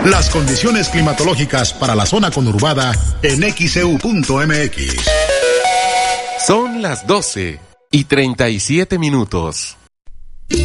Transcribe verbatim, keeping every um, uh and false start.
Las condiciones climatológicas para la zona conurbada en X E U punto M X. Son las doce y treinta y siete minutos.